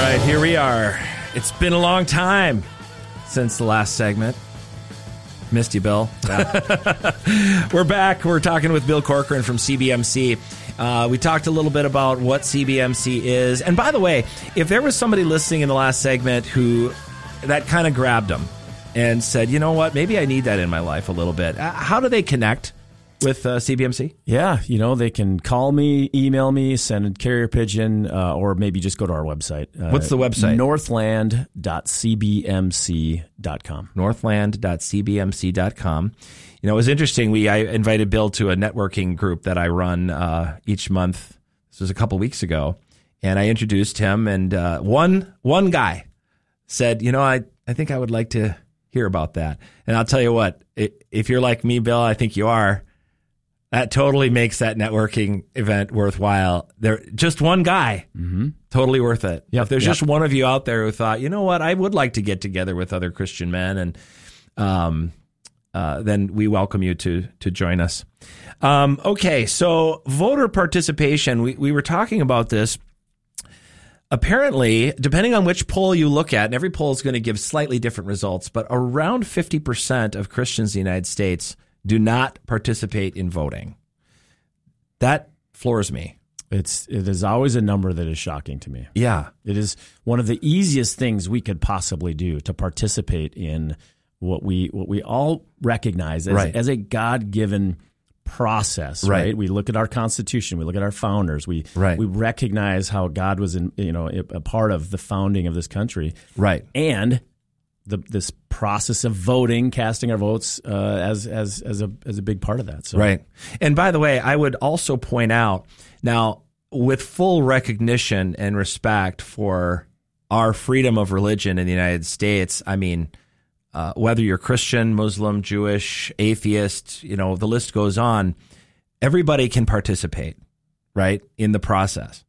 right, here we are. It's been a long time since the last segment. Missed you, Bill. We're back. We're talking with Bill Corcoran from CBMC. We talked a little bit about what CBMC is. And by the way, if there was somebody listening in the last segment who that kind of grabbed them and said, you know what, maybe I need that in my life a little bit. How do they connect with CBMC? Yeah, they can call me, email me, send a carrier pigeon, or maybe just go to our website. What's the website? Northland.cbmc.com. Northland.cbmc.com. It was interesting. I invited Bill to a networking group that I run each month. This was a couple weeks ago. And I introduced him, and one guy said, I think I would like to hear about that. And I'll tell you what, if you're like me, Bill, I think you are, that totally makes that networking event worthwhile. Just one guy, totally worth it. Yep. If there's just one of you out there who thought, you know what, I would like to get together with other Christian men, and then we welcome you to join us. Okay, so voter participation, we were talking about this. Apparently, depending on which poll you look at, and every poll is going to give slightly different results, but around 50% of Christians in the United States do not participate in voting. That floors me. It is always a number that is shocking to me. Yeah. It is one of the easiest things we could possibly do to participate in what we all recognize as a God-given process, right? We look at our Constitution, we look at our founders, we recognize how God was a part of the founding of this country, right? And this process of voting, casting our votes as a big part of that. So. Right. And by the way, I would also point out now, with full recognition and respect for our freedom of religion in the United States, I mean, whether you're Christian, Muslim, Jewish, atheist, the list goes on, everybody can participate, right, in the process.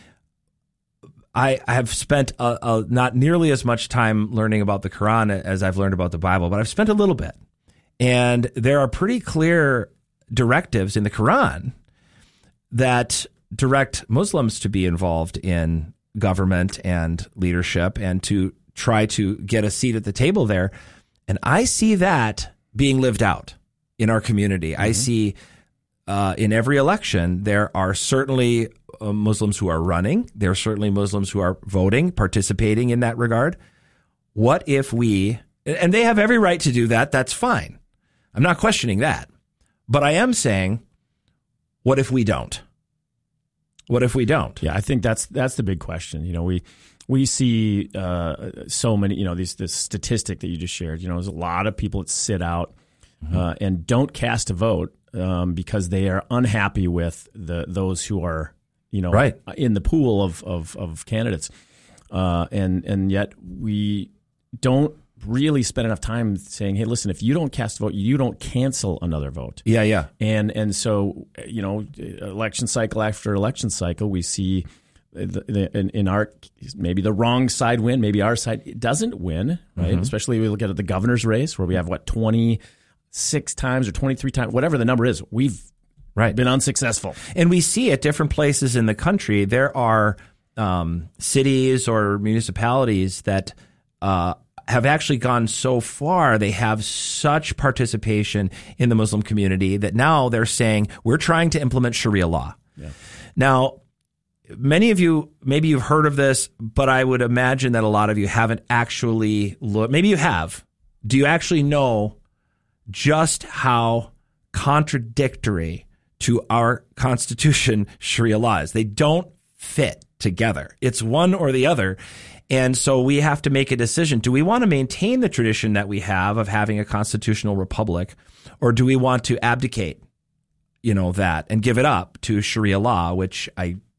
I have spent not nearly as much time learning about the Quran as I've learned about the Bible, but I've spent a little bit. And there are pretty clear directives in the Quran that direct Muslims to be involved in government and leadership and to try to get a seat at the table there. And I see that being lived out in our community. I see in every election, there are certainly Muslims who are running. There are certainly Muslims who are voting, participating in that regard. What if and they have every right to do that. That's fine. I'm not questioning that. But I am saying, what if we don't? What if we don't? Yeah, I think that's the big question. We see so many, this statistic that you just shared, there's a lot of people that sit out and don't cast a vote because they are unhappy with those who are, in the pool of candidates. And yet we don't really spend enough time saying, hey, listen, if you don't cast a vote, you don't cancel another vote. Yeah. And so, election cycle after election cycle, we see in our, maybe the wrong side win, maybe our side doesn't win, right? Especially we look at the governor's race where we have 26 times or 23 times, whatever the number is, we've been unsuccessful. And we see at different places in the country, there are cities or municipalities that have actually gone so far, they have such participation in the Muslim community that now they're saying, we're trying to implement Sharia law. Yeah. Now, many of you, maybe you've heard of this, but I would imagine that a lot of you haven't actually looked. Maybe you have. Do you actually know just how contradictory to our Constitution Sharia law is? They don't fit together. It's one or the other. And so we have to make a decision. Do we want to maintain the tradition that we have of having a constitutional republic, or do we want to abdicate, that and give it up to Sharia law, which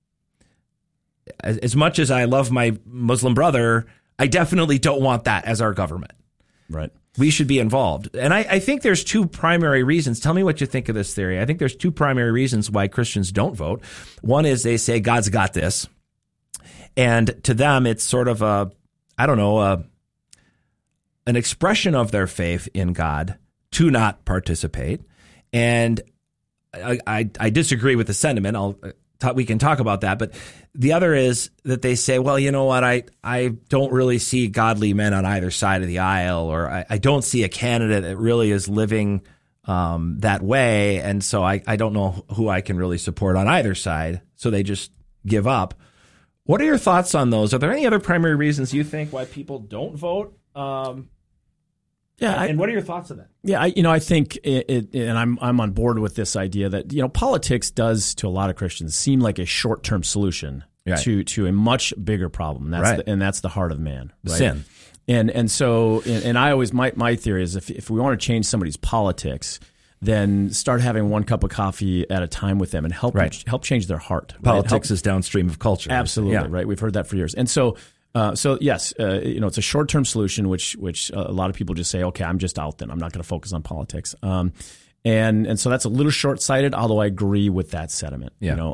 as much as I love my Muslim brother, I definitely don't want that as our government. Right. We should be involved. And I think there's two primary reasons. Tell me what you think of this theory. I think there's two primary reasons why Christians don't vote. One is they say God's got this. And to them, it's sort of an expression of their faith in God to not participate. And I disagree with the sentiment. I'll we can talk about that. But the other is that they say, well, you know what? I don't really see godly men on either side of the aisle, or I don't see a candidate that really is living that way. And so I don't know who I can really support on either side. So they just give up. What are your thoughts on those? Are there any other primary reasons you think why people don't vote? And what are your thoughts on that? Yeah, I think and I'm on board with this idea that politics does to a lot of Christians seem like a short-term solution to a much bigger problem. That's the heart of man, right? Sin. And so I always my theory is if we want to change somebody's politics, then start having one cup of coffee at a time with them and help change their heart. Politics is downstream of culture. Absolutely, right? We've heard that for years. And so yes, it's a short-term solution, which a lot of people just say, okay, I'm just out then. I'm not going to focus on politics. And so that's a little short-sighted, although I agree with that sentiment. Yeah.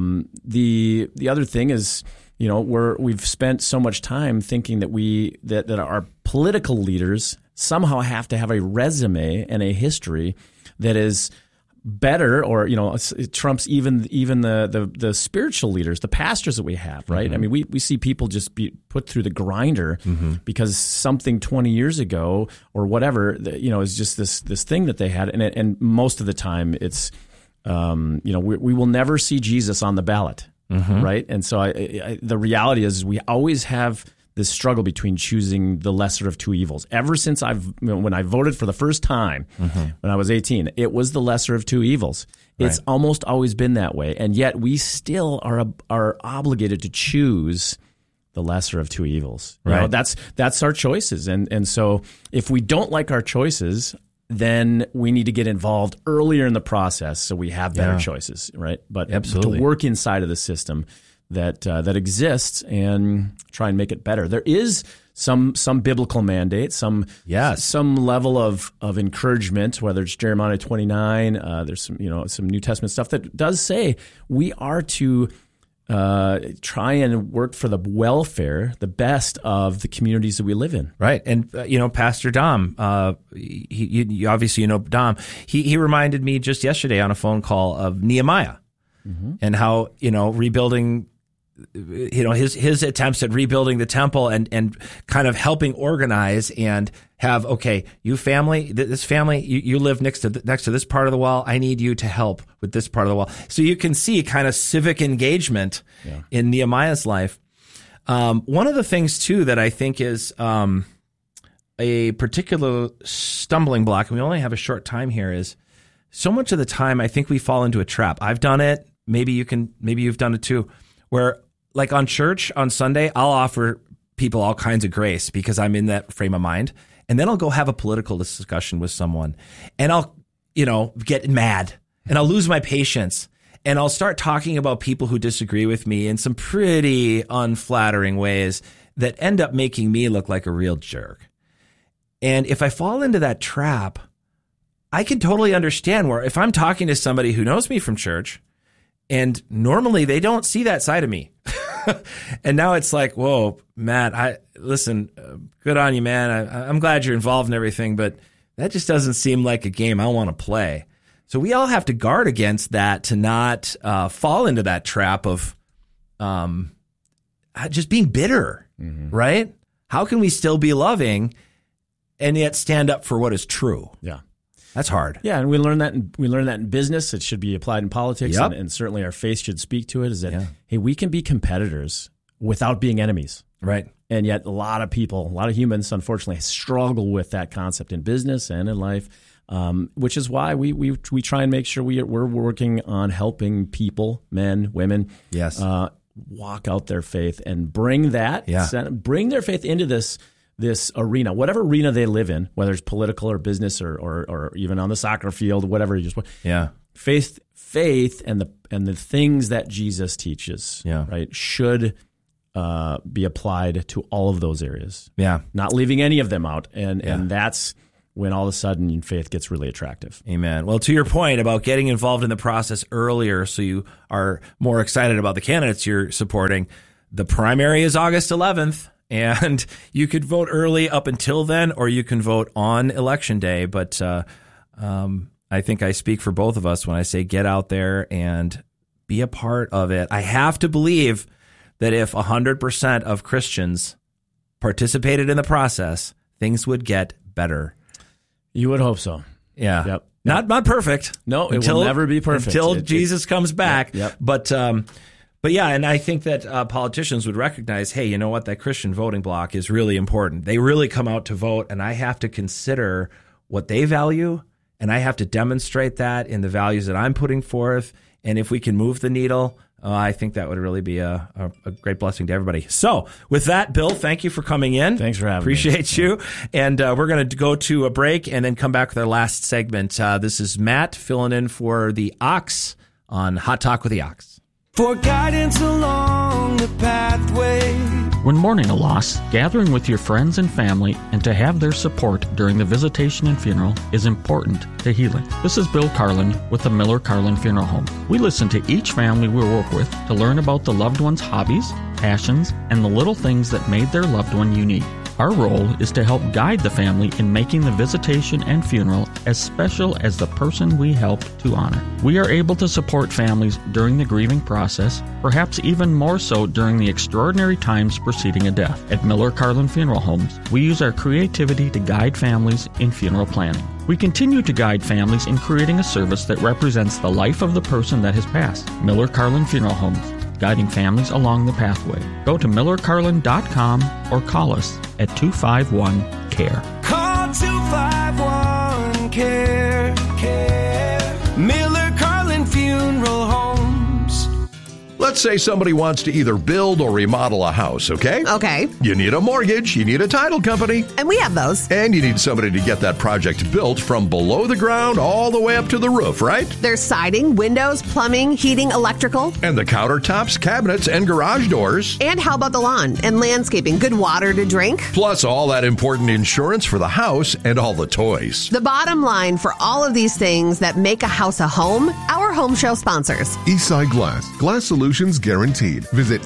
The other thing is, we've spent so much time thinking that our political leaders somehow have to have a resume and a history that is better, or it trumps even the spiritual leaders, the pastors that we have, right? I mean, we see people just be put through the grinder because something 20 years ago or whatever, is just this thing that they had, and most of the time it's we will never see Jesus on the ballot, right? And so the reality is we always have this struggle between choosing the lesser of two evils. Ever since when I voted for the first time when I was 18, it was the lesser of two evils. It's almost always been that way, and yet we still are obligated to choose the lesser of two evils. Right. That's our choices, and so if we don't like our choices, then we need to get involved earlier in the process so we have better choices, right? But absolutely, to work inside of the system that exists and try and make it better. There is some biblical mandate, some level of encouragement, whether it's Jeremiah 29, there's some New Testament stuff that does say we are to try and work for the welfare, the best of the communities that we live in. Right. And, Pastor Dom, you obviously Dom, he reminded me just yesterday on a phone call of Nehemiah and how, rebuilding, his attempts at rebuilding the temple and kind of helping organize and have, okay, you family, this family, you live next to this part of the wall. I need you to help with this part of the wall. So you can see kind of civic engagement in Nehemiah's life. One of the things too that I think is a particular stumbling block, and we only have a short time here, is so much of the time I think we fall into a trap. I've done it. Maybe you've done it too, where like on church on Sunday, I'll offer people all kinds of grace because I'm in that frame of mind. And then I'll go have a political discussion with someone and I'll, get mad and I'll lose my patience and I'll start talking about people who disagree with me in some pretty unflattering ways that end up making me look like a real jerk. And if I fall into that trap, I can totally understand where if I'm talking to somebody who knows me from church and normally they don't see that side of me. And now it's like, whoa, Matt, listen, good on you, man. I'm glad you're involved in everything, but that just doesn't seem like a game I want to play. So we all have to guard against that to not fall into that trap of just being bitter, right? How can we still be loving and yet stand up for what is true? Yeah. That's hard. Yeah, and we learn that in business. It should be applied in politics, and certainly our faith should speak to it. Is that hey, we can be competitors without being enemies, right? And yet, a lot of humans, unfortunately, struggle with that concept in business and in life, which is why we try and make sure we're working on helping people, men, women, walk out their faith and bring their faith into this arena, whatever arena they live in, whether it's political or business or even on the soccer field, whatever you just faith and the things that Jesus teaches, right, should be applied to all of those areas. Yeah, not leaving any of them out, and that's when all of a sudden faith gets really attractive. Amen. Well, to your point about getting involved in the process earlier, so you are more excited about the candidates you're supporting. The primary is August 11th. And you could vote early up until then, or you can vote on Election Day. But I think I speak for both of us when I say get out there and be a part of it. I have to believe that if 100% of Christians participated in the process, things would get better. You would hope so. Yeah. Yep. Not perfect. No, it will never be perfect. Until Jesus comes back. Yep. But yeah, and I think that politicians would recognize, hey, you know what? That Christian voting bloc is really important. They really come out to vote, and I have to consider what they value, and I have to demonstrate that in the values that I'm putting forth. And if we can move the needle, I think that would really be a great blessing to everybody. So with that, Bill, thank you for coming in. Thanks for having Appreciate you. And we're going to go to a break and then come back with our last segment. This is Matt filling in for the Ox on Hot Talk with the Ox. For guidance along the pathway. When mourning a loss, gathering with your friends and family and to have their support during the visitation and funeral is important to healing. This is Bill Carlin with the Miller Carlin Funeral Home. We listen to each family we work with to learn about the loved one's hobbies, passions, and the little things that made their loved one unique. Our role is to help guide the family in making the visitation and funeral as special as the person we help to honor. We are able to support families during the grieving process, perhaps even more so during the extraordinary times preceding a death. At Miller Carlin Funeral Homes, we use our creativity to guide families in funeral planning. We continue to guide families in creating a service that represents the life of the person that has passed. Miller Carlin Funeral Homes, guiding families along the pathway. Go to millercarlin.com or call us at 251-CARE. Call 251-CARE. Miller Carlin Funeral Homes. Let's say somebody wants to either build or remodel a house, okay? Okay. You need a mortgage, you need a title company, And we have those. and you need somebody to get that project built from below the ground all the way up to the roof, right? There's siding, windows, plumbing, heating, electrical. And the countertops, cabinets, and garage doors. And how about the lawn and landscaping? Good water to drink? Plus all that important insurance for the house and all the toys. The bottom line for all of these things that make a house a home, our home show sponsors. Eastside Glass. Glass solutions guaranteed. Visit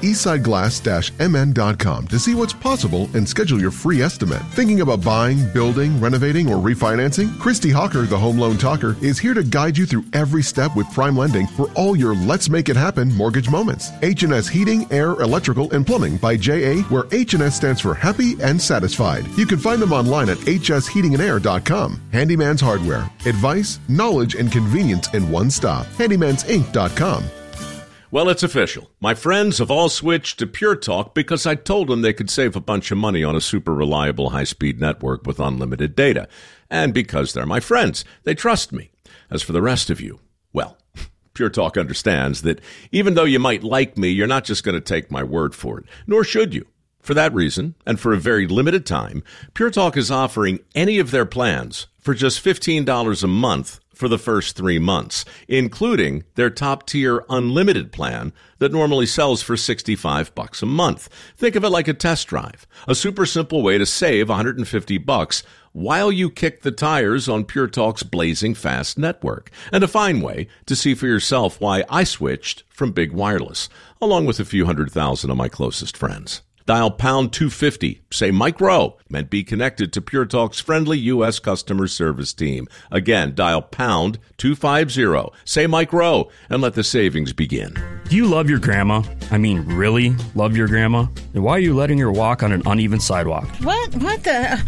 eastsideglass-mn.com to see what's possible and schedule your free estimate. Thinking about buying, building, renovating, or refinancing? Christy Hawker, the Home Loan Talker, is here to guide you through every step with prime lending for all your Let's Make It Happen mortgage moments. H&S Heating, Air, Electrical, and Plumbing by J.A., where H&S stands for Happy and Satisfied. You can find them online at hsheatingandair.com. Handyman's Hardware. Advice, knowledge, and convenience in one stop. handymansinc.com. Well, it's official. My friends have all switched to Pure Talk because I told them they could save a bunch of money on a super reliable high-speed network with unlimited data. And because they're my friends, they trust me. As for the rest of you, well, Pure Talk understands that even though you might like me, you're not just going to take my word for it, nor should you. For that reason, and for a very limited time, Pure Talk is offering any of their plans for just $15 a month for the first 3 months, including their top-tier unlimited plan that normally sells for $65 a month. Think of it like a test drive, a super simple way to save $150 while you kick the tires on Pure Talk's blazing fast network, and a fine way to see for yourself why I switched from Big Wireless, along with a few 100,000 of my closest friends. Dial pound 250, say Mike Rowe, and be connected to Pure Talk's friendly U.S. customer service team. Again, dial pound 250, say Mike Rowe, and let the savings begin. Do you love your grandma? I mean, really love your grandma? Then why are you letting her walk on an uneven sidewalk? What the?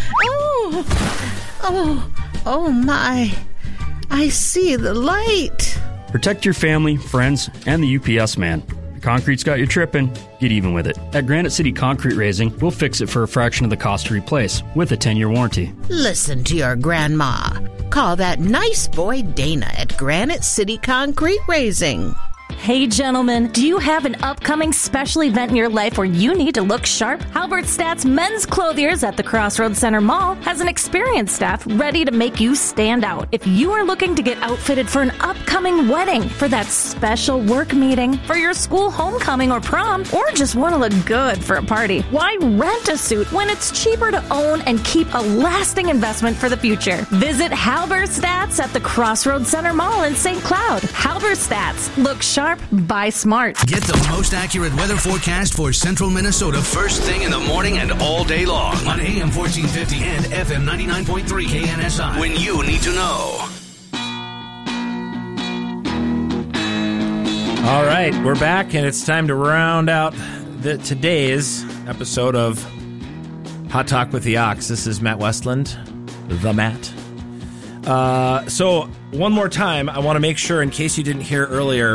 Oh my. I see the light. Protect your family, friends, and the UPS man. Concrete's got you tripping, get even with it. At Granite City Concrete Raising, we'll fix it for a fraction of the cost to replace, with a 10-year warranty. Listen to your grandma. Call that nice boy Dana at Granite City Concrete Raising. Hey gentlemen, do you have an upcoming special event in your life where you need to look sharp? Halberstadt's Men's Clothiers at the Crossroads Center Mall has an experienced staff ready to make you stand out. If you are looking to get outfitted for an upcoming wedding, for that special work meeting, for your school homecoming or prom, or just want to look good for a party, why rent a suit when it's cheaper to own and keep a lasting investment for the future? Visit Halberstadt's at the Crossroads Center Mall in St. Cloud. Halberstadt's. Look sharp, buy smart. Get the most accurate weather forecast for central Minnesota first thing in the morning and all day long on AM 1450 and FM 99.3 KNSI. When you need to know. All right, we're back, and it's time to round out today's episode of Hot Talk with the Ox. This is Matt Westland, the Matt. So one more time, I want to make sure, in case you didn't hear earlier,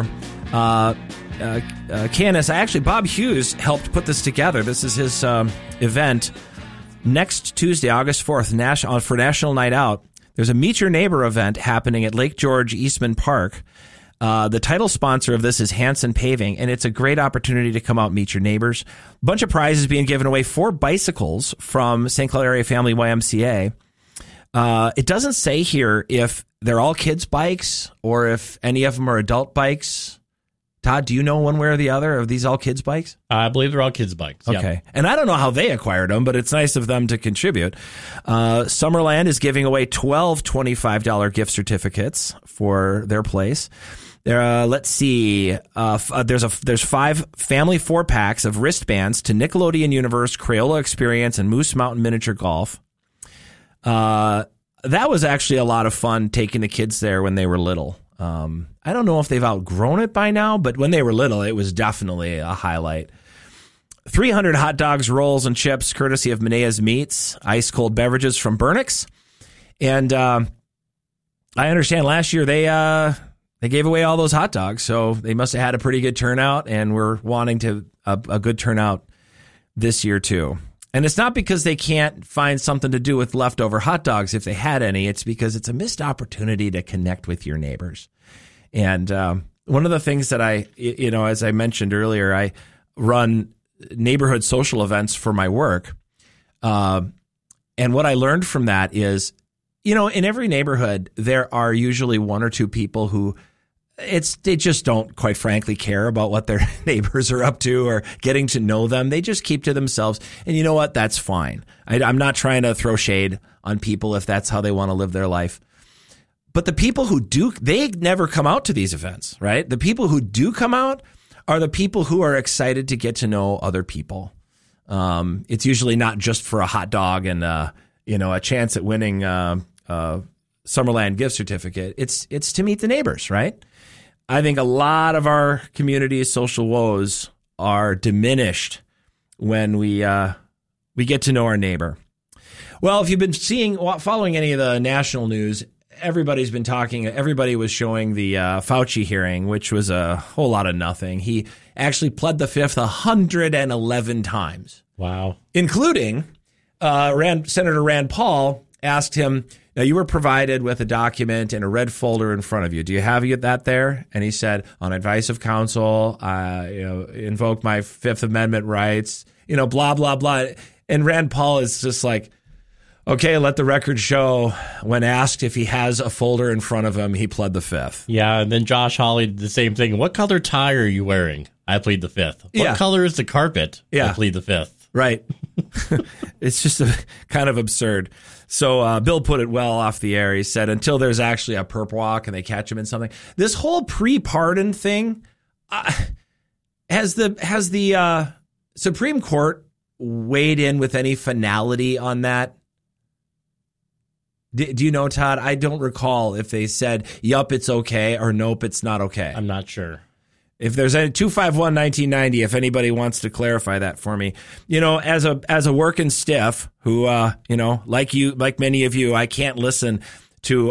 Candace, Bob Hughes helped put this together. This is his event next Tuesday, August 4th, for National Night Out. There's a Meet Your Neighbor event happening at Lake George Eastman Park. The title sponsor of this is Hanson Paving, and it's a great opportunity to come out and meet your neighbors. A bunch of prizes being given away, 4 bicycles from St. Cloud Area Family YMCA. It doesn't say here if they're all kids' bikes or if any of them are adult bikes. Todd, do you know one way or the other? Are these all kids' bikes? I believe they're all kids' bikes. Okay. Yep. And I don't know how they acquired them, but it's nice of them to contribute. Summerland is giving away 12 $25 gift certificates for their place. Let's see. There's 5 family 4-packs of wristbands to Nickelodeon Universe, Crayola Experience, and Moose Mountain Miniature Golf. That was actually a lot of fun taking the kids there when they were little. I don't know if they've outgrown it by now, but when they were little, it was definitely a highlight. 300 hot dogs, rolls, and chips, courtesy of Menea's Meats, ice cold beverages from Burnix. And I understand last year they gave away all those hot dogs, so they must have had a pretty good turnout, and we're wanting a good turnout this year too. And it's not because they can't find something to do with leftover hot dogs if they had any. It's because it's a missed opportunity to connect with your neighbors. And one of the things that as I mentioned earlier, I run neighborhood social events for my work. And what I learned from that is, in every neighborhood, there are usually 1 or 2 people who they just don't, quite frankly, care about what their neighbors are up to or getting to know them. They just keep to themselves. And you know what? That's fine. I'm not trying to throw shade on people if that's how they want to live their life. But the people who do, they never come out to these events, right? The people who do come out are the people who are excited to get to know other people. It's usually not just for a hot dog and a chance at winning Summerland gift certificate. It's to meet the neighbors, right? I think a lot of our community's social woes are diminished when we get to know our neighbor. Well, if you've been following any of the national news, everybody was showing the Fauci hearing, which was a whole lot of nothing. He actually pled the fifth 111 times. Wow. Including Senator Rand Paul asked him, now, you were provided with a document in a red folder in front of you. Do you have that there? And he said, on advice of counsel, invoke my Fifth Amendment rights, blah, blah, blah. And Rand Paul is just like, okay, let the record show when asked if he has a folder in front of him, he pled the fifth. Yeah, and then Josh Hawley did the same thing. What color tie are you wearing? I plead the fifth. What color is the carpet? I plead the fifth. Right. It's just kind of absurd. So Bill put it well off the air. He said, until there's actually a perp walk and they catch him in something. This whole pre-pardon thing, has the Supreme Court weighed in with any finality on that? Do you know, Todd? I don't recall if they said, yup, it's okay, or nope, it's not okay. I'm not sure. If there's any 251-1990, if anybody wants to clarify that for me, as a working stiff who, like many of you, I can't listen to,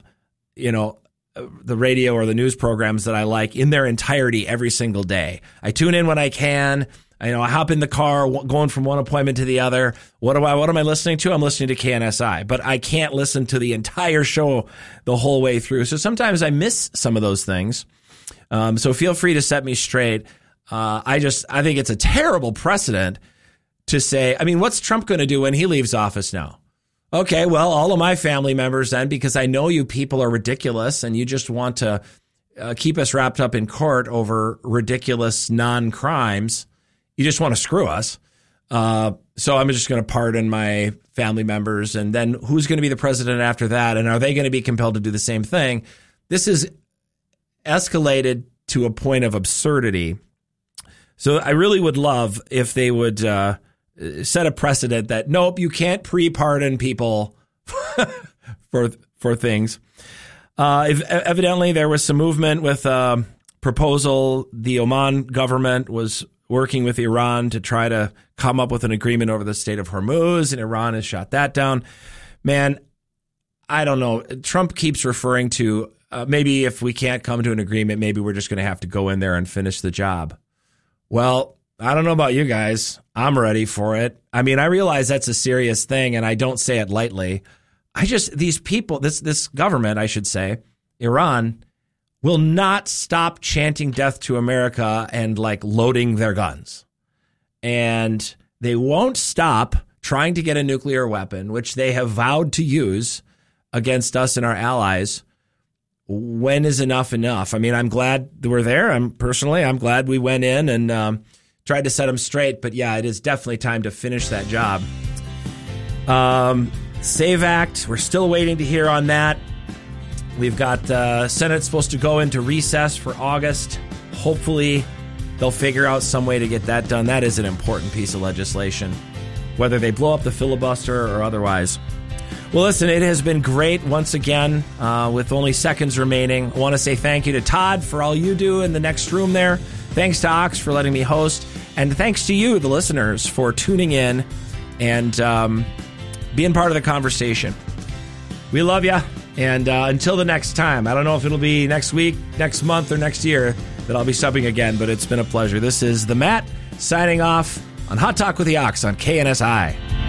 the radio or the news programs that I like in their entirety every single day. I tune in when I can. I hop in the car, going from one appointment to the other. What am I listening to? I'm listening to KNSI, but I can't listen to the entire show the whole way through. So sometimes I miss some of those things. So feel free to set me straight. I think it's a terrible precedent to say, what's Trump going to do when he leaves office now? Okay, well, all of my family members then, because I know you people are ridiculous and you just want to keep us wrapped up in court over ridiculous non-crimes. You just want to screw us. So I'm just going to pardon my family members. And then who's going to be the president after that? And are they going to be compelled to do the same thing? This is escalated to a point of absurdity. So I really would love if they would set a precedent that, nope, you can't pre-pardon people for things. Evidently, there was some movement with proposal. The Oman government was working with Iran to try to come up with an agreement over the Strait of Hormuz, and Iran has shot that down. Man, I don't know. Trump keeps referring to maybe if we can't come to an agreement, maybe we're just going to have to go in there and finish the job. Well, I don't know about you guys. I'm ready for it. I mean, I realize that's a serious thing, and I don't say it lightly. These people, this government, I should say, Iran, will not stop chanting death to America and like loading their guns. And they won't stop trying to get a nuclear weapon, which they have vowed to use against us and our allies. When is enough enough? I mean, I'm glad we're there. I'm glad we went in and tried to set them straight. But yeah, it is definitely time to finish that job. SAVE Act, we're still waiting to hear on that. We've got Senate supposed to go into recess for August. Hopefully they'll figure out some way to get that done. That is an important piece of legislation, whether they blow up the filibuster or otherwise. Well, listen, it has been great once again with only seconds remaining. I want to say thank you to Todd for all you do in the next room there. Thanks to Ox for letting me host. And thanks to you, the listeners, for tuning in and being part of the conversation. We love you. And until the next time, I don't know if it'll be next week, next month, or next year that I'll be subbing again, but it's been a pleasure. This is the Matt signing off on Hot Talk with the Ox on KNSI.